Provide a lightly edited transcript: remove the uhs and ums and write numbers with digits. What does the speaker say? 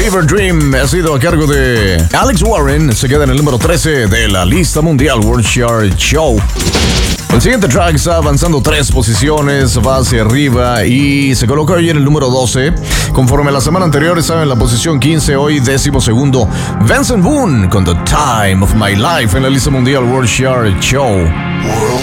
Fever Dream ha sido a cargo de Alex Warren. Se queda en el número 13 de la lista mundial World Chart Show. El siguiente track está avanzando 3 posiciones, va hacia arriba y se colocó hoy en el número 12. Conforme la semana anterior estaba en la posición 15, hoy 12º. Benson Boone con The Time of My Life en la lista mundial World Chart Show.